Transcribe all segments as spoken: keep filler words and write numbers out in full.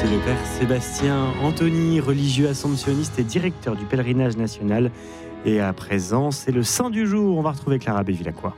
C'est le père Sébastien Anthony, religieux assomptionniste et directeur du pèlerinage national. Et à présent, c'est le saint du jour. On va retrouver Clara Bévilacqua.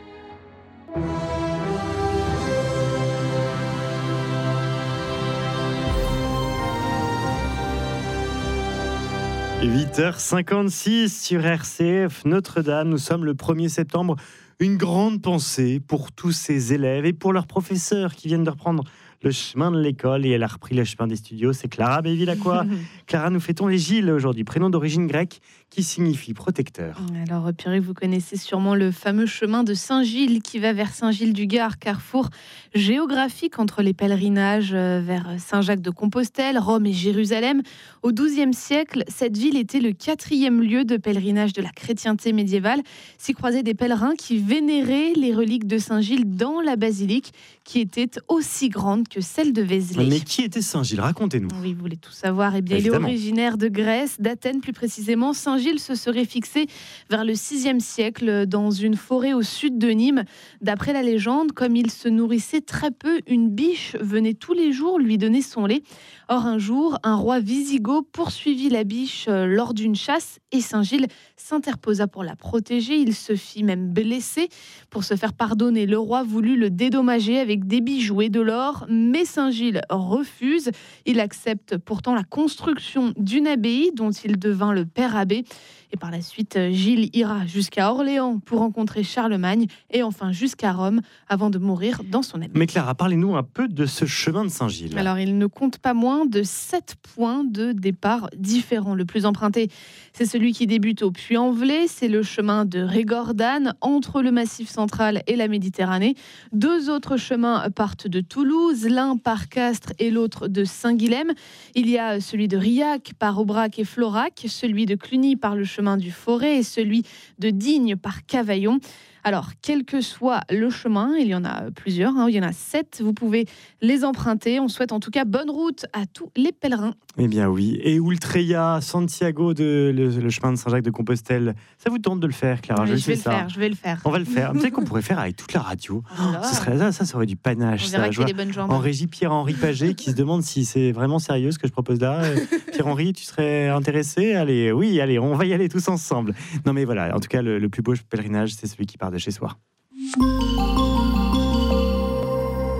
huit heures cinquante-six sur R C F, Notre-Dame. Nous sommes le premier septembre. Une grande pensée pour tous ces élèves et pour leurs professeurs qui viennent de reprendre le chemin de l'école, et elle a repris le chemin des studios. C'est Clara Bévilacqua. Clara, nous fêtons les Gilles aujourd'hui, prénom d'origine grecque qui signifie protecteur. Alors Pierre, vous connaissez sûrement le fameux chemin de Saint-Gilles qui va vers Saint-Gilles-du-Gard, carrefour géographique entre les pèlerinages vers Saint-Jacques-de-Compostelle, Rome et Jérusalem. Au douzième siècle, cette ville était le quatrième lieu de pèlerinage de la chrétienté médiévale. S'y croisaient des pèlerins qui vénéraient les reliques de Saint-Gilles dans la basilique qui était aussi grande que celle de Vézelay. Mais qui était Saint-Gilles? Racontez-nous. Oui, vous voulez tout savoir. Eh bien, Évidemment. Il est originaire de Grèce, d'Athènes plus précisément. Saint-Gilles se serait fixé vers le sixième siècle dans une forêt au sud de Nîmes. D'après la légende, comme il se nourrissait très peu, une biche venait tous les jours lui donner son lait. Or, un jour, un roi wisigoth poursuivit la biche lors d'une chasse et Saint-Gilles s'interposa pour la protéger. Il se fit même blesser. Pour se faire pardonner, le roi voulut le dédommager avec des bijoux et de l'or, mais Saint-Gilles refuse. Il accepte pourtant la construction d'une abbaye dont il devint le père abbé. Et par la suite, Gilles ira jusqu'à Orléans pour rencontrer Charlemagne et enfin jusqu'à Rome avant de mourir dans son abbaye. Mais Clara, parlez-nous un peu de ce chemin de Saint-Gilles. Alors, il ne compte pas moins de sept points de départ différents. Le plus emprunté, c'est celui qui débute au Puy-en-Velay. C'est le chemin de Régordane, entre le Massif central et la Méditerranée. Deux autres chemins partent de Toulouse, l'un par Castres et l'autre de Saint-Guilhem. Il y a celui de Riac par Aubrac et Florac, celui de Cluny par le chemin du Forêt et celui de Digne par Cavaillon. Alors, quel que soit le chemin, il y en a plusieurs, hein, il y en a sept, vous pouvez les emprunter. On souhaite en tout cas bonne route à tous les pèlerins. Eh bien oui, et Ultreya, Santiago, de, le, le chemin de Saint-Jacques-de-Compostelle, ça vous tente de le faire, Clara? Oui, je, je vais le ça. faire, je vais le faire. On va le faire. Peut-être qu'on pourrait faire avec toute la radio. Oh là. Ce serait, ça, ça, ça aurait du panache. On verra Ça. qu'il y a des bonnes jambes. En régie, Pierre-Henri Paget qui se demande si c'est vraiment sérieux ce que je propose là. Euh, Pierre-Henri, tu serais intéressé? Allez, oui, allez, on va y aller tous ensemble. Non mais voilà, en tout cas, le, le plus beau pèlerinage, c'est celui qui part de chez soi.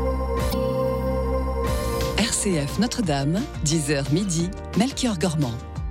R C F Notre-Dame, dix heures midi, Melchior Gormand.